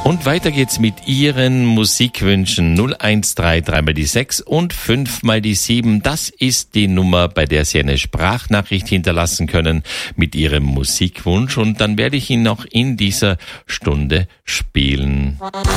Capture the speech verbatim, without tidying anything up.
Und weiter geht's mit Ihren Musikwünschen. null eins drei drei mal die sechs und fünf mal die sieben. Das ist die Nummer, bei der Sie eine Sprachnachricht hinterlassen können mit Ihrem Musikwunsch. Und dann werde ich ihn noch in dieser Stunde spielen.